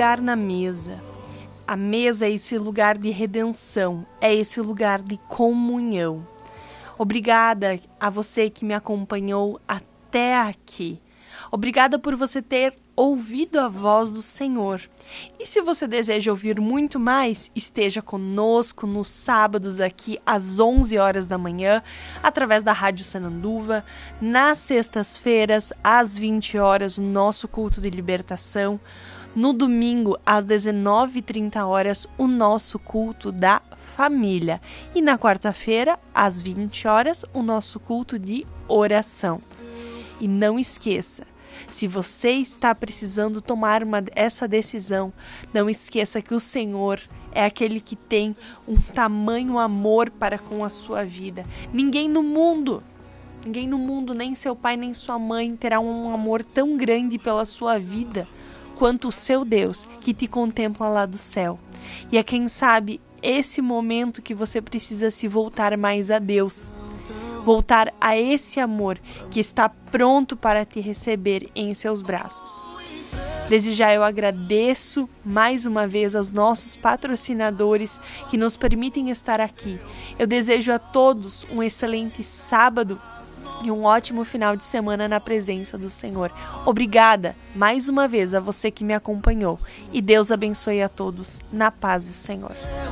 lugar na mesa. A mesa é esse lugar de redenção, é esse lugar de comunhão. Obrigada a você que me acompanhou até aqui. Obrigada por você ter ouvido a voz do Senhor. E se você deseja ouvir muito mais, esteja conosco nos sábados aqui às 11 horas da manhã, através da Rádio Sananduva, nas sextas-feiras às 20 horas, o nosso culto de libertação, no domingo às 19h30, o nosso culto da família, e na quarta-feira às 20 horas, o nosso culto de oração. E não esqueça, se você está precisando tomar essa decisão, não esqueça que o Senhor é aquele que tem um tamanho amor para com a sua vida. Ninguém no mundo, nem seu pai nem sua mãe terá um amor tão grande pela sua vida quanto o seu Deus, que te contempla lá do céu. E é quem sabe esse momento que você precisa se voltar mais a Deus. Voltar a esse amor que está pronto para te receber em seus braços. Desde já eu agradeço mais uma vez aos nossos patrocinadores que nos permitem estar aqui. Eu desejo a todos um excelente sábado e um ótimo final de semana na presença do Senhor. Obrigada mais uma vez a você que me acompanhou. E Deus abençoe a todos na paz do Senhor.